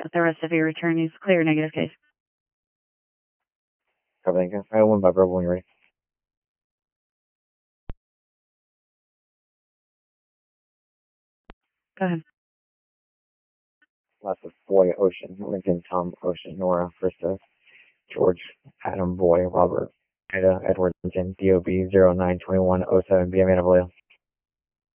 The rest of your return is clear, negative case. Everything. I 1 by Bravo when you're ready. Go ahead. Last of Boy, Ocean, Lincoln, Tom, Ocean, Nora, Krista, George, Adam, Boy, Robert, Ida, Edward, Lincoln, DOB 092107, BMA,